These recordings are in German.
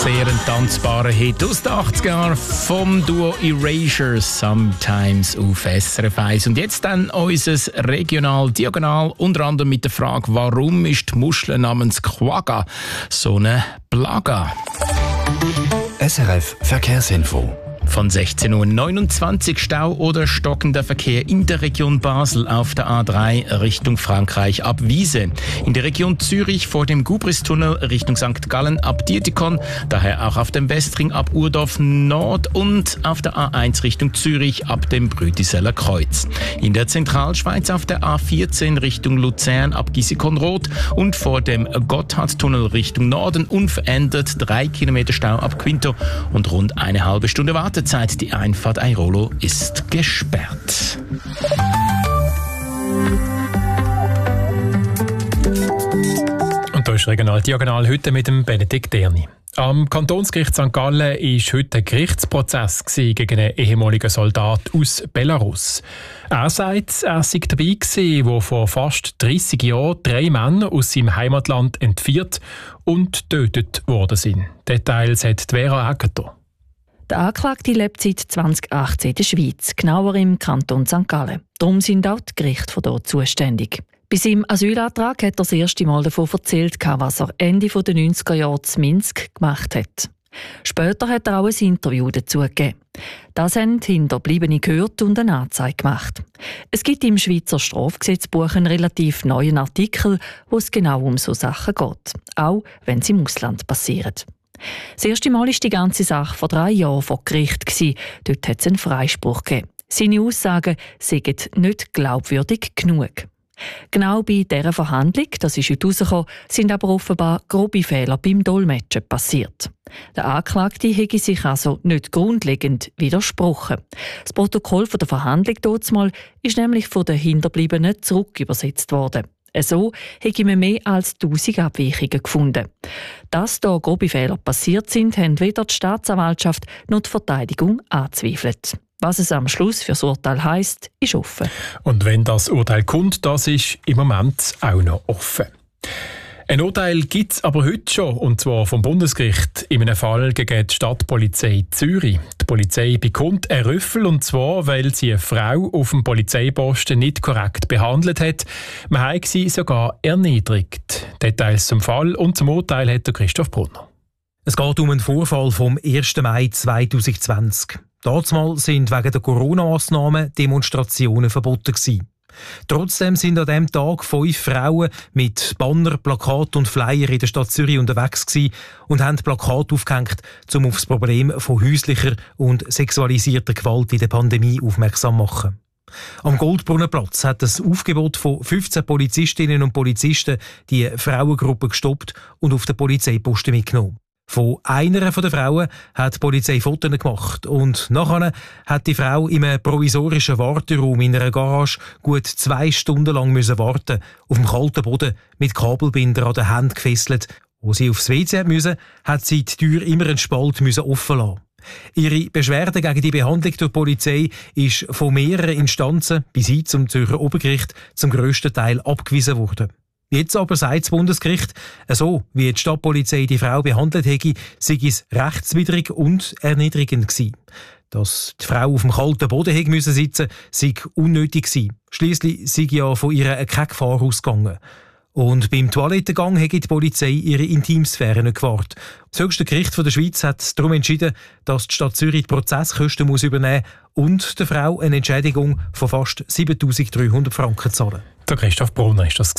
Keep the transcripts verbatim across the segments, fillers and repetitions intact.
Sehr ein tanzbarer Hit aus den achtziger Jahren vom Duo Erasure, Sometimes auf S R F eins. Und jetzt dann unser Regional Diagonal, unter anderem mit der Frage, warum ist die Muschel namens Quagga so eine Plaga? S R F Verkehrsinfo. Von sechzehn Uhr neunundzwanzig Stau oder stockender Verkehr in der Region Basel auf der A drei Richtung Frankreich ab Wiese. In der Region Zürich vor dem Gubristunnel Richtung Sankt Gallen ab Dietikon, daher auch auf dem Westring ab Urdorf Nord und auf der A eins Richtung Zürich ab dem Brütiseller Kreuz. In der Zentralschweiz auf der A vierzehn Richtung Luzern ab Gissikon-Roth und vor dem Gotthardtunnel Richtung Norden unverändert drei Kilometer Stau ab Quinto und rund eine halbe Stunde Wartezeit. Die Einfahrt Airolo ist gesperrt. Und da ist Regional Diagonal heute mit dem Benedikt Derni. Am Kantonsgericht Sankt Gallen war heute ein Gerichtsprozess gegen einen ehemaligen Soldat aus Belarus. Er sagt, er sei dabei gewesen, wo vor fast dreissig Jahren drei Männer aus seinem Heimatland entführt und getötet worden sind. Details hat Vera Egger. Der Anklagte lebt seit zwanzig achtzehn in der Schweiz, genauer im Kanton Sankt Gallen. Darum sind auch die Gerichte von dort zuständig. Bei seinem Asylantrag hat er das erste Mal davon erzählt, was er Ende der neunziger Jahre in Minsk gemacht hat. Später hat er auch ein Interview dazu gegeben. Das haben Hinterbliebene gehört und eine Anzeige gemacht. Es gibt im Schweizer Strafgesetzbuch einen relativ neuen Artikel, wo es genau um so Sachen geht, auch wenn sie im Ausland passieren. Das erste Mal war die ganze Sache vor drei Jahren vor Gericht. Dort hat es einen Freispruch gegeben. Seine Aussagen seien nicht glaubwürdig genug. Genau bei dieser Verhandlung, das ist heute rausgekommen, sind aber offenbar grobe Fehler beim Dolmetschen passiert. Der Anklagte hätte sich also nicht grundlegend widersprochen. Das Protokoll von der Verhandlung damals ist nämlich von den Hinterbliebenen zurückübersetzt worden. So habe man mehr als tausend Abweichungen gefunden. Dass da grobe Fehler passiert sind, haben weder die Staatsanwaltschaft noch die Verteidigung angezweifelt. Was es am Schluss für das Urteil heisst, ist offen. Und wenn das Urteil kommt, das ist im Moment auch noch offen. Ein Urteil gibt es aber heute schon, und zwar vom Bundesgericht, in einem Fall gegen die Stadtpolizei Zürich. Die Polizei bekommt einen Rüffel, und zwar, weil sie eine Frau auf dem Polizeiposten nicht korrekt behandelt hat. Man hat sie sogar erniedrigt. Details zum Fall und zum Urteil hat Christoph Brunner. Es geht um einen Vorfall vom ersten Mai zweitausendzwanzig. Damals sind wegen der Corona-Massnahmen Demonstrationen verboten gewesen. Trotzdem sind an diesem Tag fünf Frauen mit Banner, Plakat und Flyer in der Stadt Zürich unterwegs gewesen und haben Plakate aufgehängt, um auf das Problem von häuslicher und sexualisierter Gewalt in der Pandemie aufmerksam zu machen. Am Goldbrunnenplatz hat das Aufgebot von fünfzehn Polizistinnen und Polizisten die Frauengruppe gestoppt und auf den Polizeiposten mitgenommen. Von einer der Frauen hat die Polizei Fotos gemacht und nachher hat die Frau in einem provisorischen Warteraum in einer Garage gut zwei Stunden lang müssen warten, auf dem kalten Boden mit Kabelbinder an den Händen gefesselt. Wo sie aufs W C musste, hat sie die Tür immer einen Spalt offen lassen. Ihre Beschwerde gegen die Behandlung durch die Polizei ist von mehreren Instanzen bis hin zum Zürcher Obergericht zum grössten Teil abgewiesen worden. Jetzt aber sagt das Bundesgericht, so wie die Stadtpolizei die Frau behandelt hätte, sei es rechtswidrig und erniedrigend gewesen. Dass die Frau auf dem kalten Boden hätte müssen sitzen, sei unnötig gewesen. Schliesslich sei ja von ihr keine Gefahr ausgegangen. Und beim Toilettengang hätte die Polizei ihre Intimsphäre nicht gewahrt. Das höchste Gericht der Schweiz hat darum entschieden, dass die Stadt Zürich die Prozesskosten muss übernehmen und der Frau eine Entschädigung von fast siebentausenddreihundert Franken zahlen. Der Christoph Brunner war das.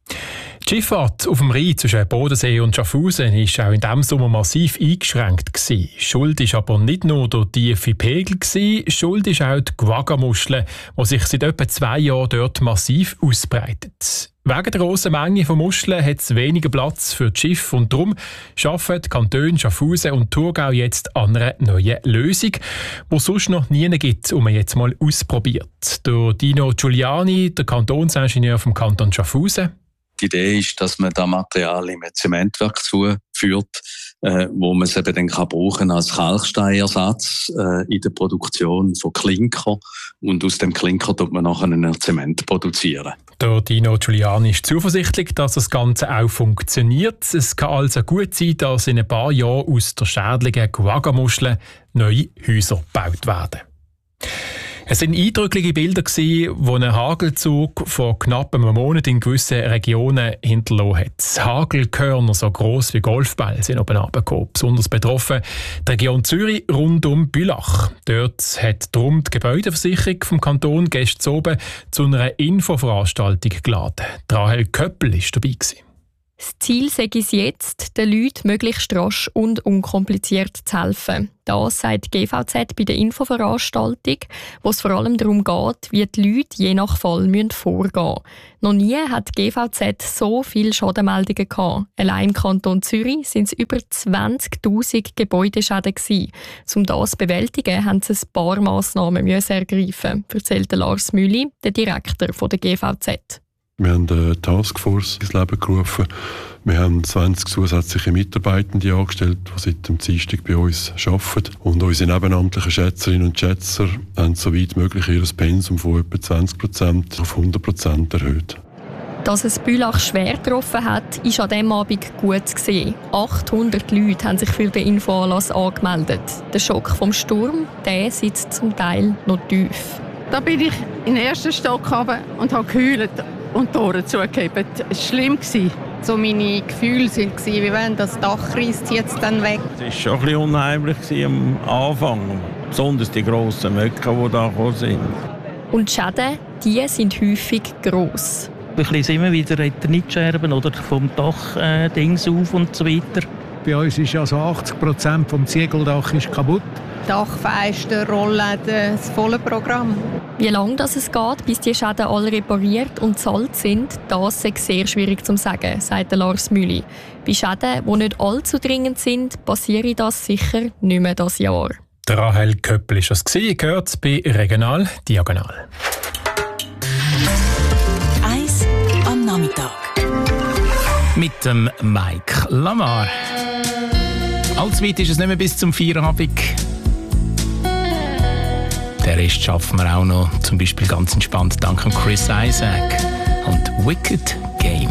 Die Schifffahrt auf dem Rhein zwischen Bodensee und Schaffhausen war auch in diesem Sommer massiv eingeschränkt. Schuld war aber nicht nur der tiefe Pegel, schuld ist auch die Quagga-Muschel, die sich seit etwa zwei Jahren dort massiv ausbreitet. Wegen der grossen Menge von Muscheln hat es weniger Platz für die Schiffe und darum arbeiten die Kantone Schaffhausen und Thurgau jetzt an einer neuen Lösung, die es sonst noch nie gibt und man jetzt mal ausprobiert. Der Dino Giuliani, der Kantonsingenieur vom Kanton Schaffhausen. Die Idee ist, dass man das Material in ein Zementwerk zuführt, äh, wo man es eben dann kann brauchen als Kalksteinersatz äh, in der Produktion von Klinker. Und aus dem Klinker tut man nachher einen Zement produzieren. Der Dino Giuliani ist zuversichtlich, dass das Ganze auch funktioniert. Es kann also gut sein, dass in ein paar Jahren aus der schädlichen Guaga-Muschel neue Häuser gebaut werden. Es waren eindrückliche Bilder, die ein Hagelzug vor knapp einem Monat in gewissen Regionen hinterlassen hat. Hagelkörner so gross wie Golfbälle sind oben runtergekommen. Besonders betroffen die Region Zürich rund um Bülach. Dort hat darum die Gebäudeversicherung vom Kanton gestern oben zu einer Infoveranstaltung geladen. Rahel Köppel war dabei. Das Ziel sei es jetzt, den Leuten möglichst rasch und unkompliziert zu helfen. Das sagt die G V Z bei der Infoveranstaltung, wo es vor allem darum geht, wie die Leute je nach Fall vorgehen müssen. Noch nie hat die G V Z so viele Schadenmeldungen gehabt. Allein im Kanton Zürich sind es über zwanzigtausend Gebäudeschäden gewesen. Um das zu bewältigen, haben sie ein paar Massnahmen ergreifen, erzählt Lars Mühli, der Direktor der G V Z. Wir haben eine Taskforce ins Leben gerufen. Wir haben zwanzig zusätzliche Mitarbeitende angestellt, die seit dem Dienstag bei uns arbeiten. Und unsere nebenamtlichen Schätzerinnen und Schätzer haben so weit möglich ihr Pensum von etwa zwanzig Prozent auf hundert Prozent erhöht. Dass es Bülach schwer getroffen hat, ist an diesem Abend gut zu sehen. achthundert Leute haben sich für den Infoanlass angemeldet. Der Schock vom Sturm, der sitzt zum Teil noch tief. Da bin ich in den ersten Stock runter und habe geheult und die Tore zugegeben. Es war schlimm. So meine Gefühle waren, wie wenn das Dach reisst jetzt dann weg. Es war schon ein bisschen unheimlich am Anfang, besonders die grossen Möcken, die da gekommen sind. Und die Schäden, die sind häufig gross. Wir sind immer wieder Eternitscherben oder vom Dach äh, Dings auf und so weiter. Bei uns ist also achtzig Prozent vom Ziegeldach ist kaputt. Dachfenster, Rollläden, das volle Programm. Wie lange das es geht, bis die Schäden alle repariert und zahlt sind, das ist sehr schwierig zu sagen, sagt Lars Mühli. Bei Schäden, die nicht allzu dringend sind, passiert das sicher nicht mehr dieses Jahr. Der Rahel Köppel war das, gehört bei Regional Diagonal. Eis am Nachmittag. Mit dem Mike Lamar. Allzu weit ist es nicht mehr bis zum Feierabend. Den Rest schaffen wir auch noch, zum Beispiel ganz entspannt dank Chris Isaac und Wicked Game.